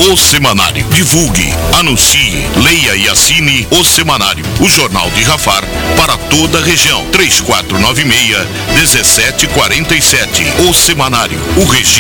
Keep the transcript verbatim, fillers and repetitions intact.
O Semanário. Divulgue, anuncie, leia e assine O Semanário, o Jornal de Rafar para toda a região. três quatro nove seis, um sete quatro sete. O Semanário, o registro